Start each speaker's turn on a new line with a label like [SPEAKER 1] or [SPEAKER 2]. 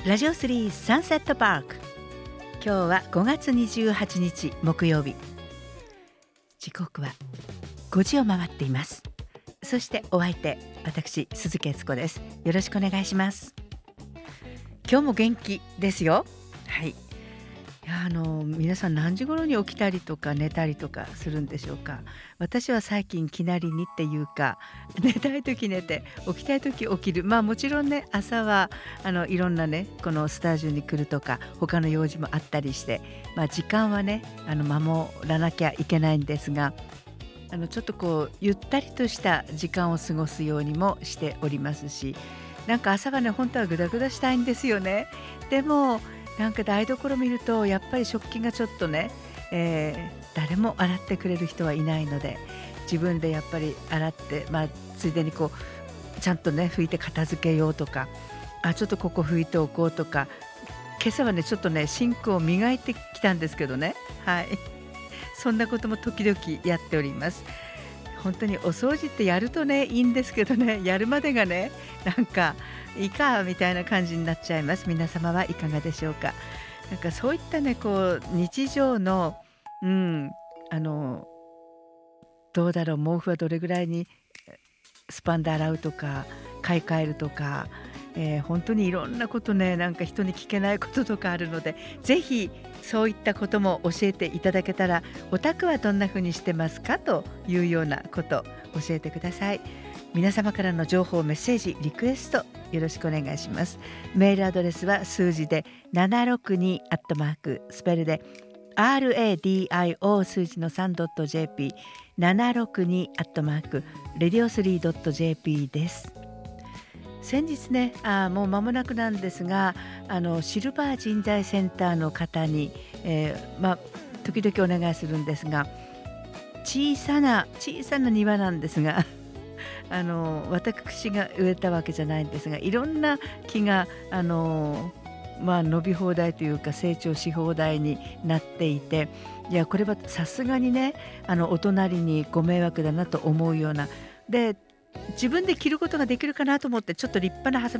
[SPEAKER 1] ラジオ3サンセットパーク。今日は5月28日木曜日、時刻は5時を回っています。そしてお相手、私鈴木悦子です。よろしくお願いします。今日も元気ですよ。はい。皆さん何時頃に起きたりとか寝たりとかするんでしょうか。私は最近きなりにっていうか、寝たい時寝て起きたい時起きる。もちろんね、朝はいろんなね、このスタジオに来るとか他の用事もあったりして、時間はね守らなきゃいけないんですが、ちょっとこうゆったりとした時間を過ごすようにもしておりますし、なんか朝はね本当はグダグダしたいんですよね。でもなんか台所見るとやっぱり食器がちょっとね、誰も洗ってくれる人はいないので、自分でやっぱり洗って、ついでにこうちゃんとね拭いて片付けようとか、ちょっとここ拭いておこうとか、今朝はねちょっとねシンクを磨いてきたんですけどね。はい。そんなことも時々やっております。本当にお掃除ってやるとねいいんですけどね、やるまでがねなんかいいかみたいな感じになっちゃいます。皆様はいかがでしょうか。なんかそういったねこう日常のあのどうだろう、毛布はどれぐらいにスパンで洗うとか買い替えるとか、本当にいろんなことね、なんか人に聞けないこととかあるので、ぜひそういったことも教えていただけたら、お宅はどんな風にしてますかというようなこと教えてください。皆様からの情報、メッセージ、リクエストよろしくお願いします。メールアドレスは数字で762スペルで RADIO 数字の 3.jp 762radio3.jp です。先日ね、もう間もなくなんですが、シルバー人材センターの方に、時々お願いするんですが、小さな庭なんですが私が植えたわけじゃないんですが、いろんな木が伸び放題というか成長し放題になっていて、いやこれはさすがにねお隣にご迷惑だなと思うようなで、自分で切ることができるかなと思ってちょっと立派なハサミ